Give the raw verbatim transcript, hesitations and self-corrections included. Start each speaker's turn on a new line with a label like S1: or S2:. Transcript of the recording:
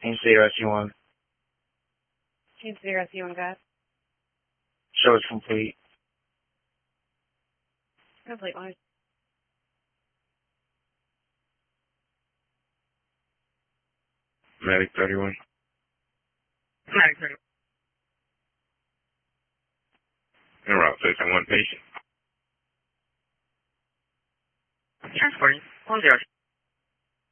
S1: Team zero, C one.
S2: Team zero, C one, guys.
S1: Show is complete.
S2: Complete one.
S1: Medic thirty-one.
S2: Medic thirty-one.
S1: En route facing one patient.
S2: Transporting. One zero.